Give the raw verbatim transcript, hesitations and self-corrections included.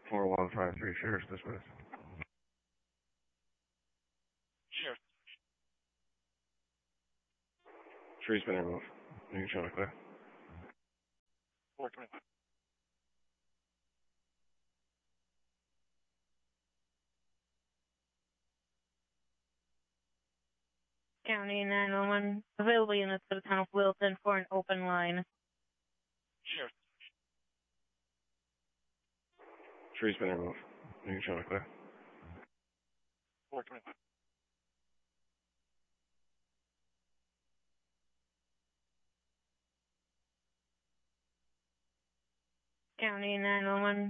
four one five three, Sheriff's dismiss. Sheriff. Tree's been removed. You can show me clear. four twenty. County nine one one, available units for the town of Wilton for an open line. Sheriff. Tree's been removed. You can show me clear. four twenty. County nine one one,